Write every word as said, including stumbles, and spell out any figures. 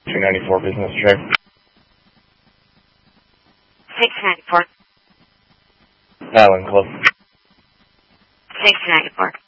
two ninety-four business check. six ninety-four. Island Club. six ninety-four.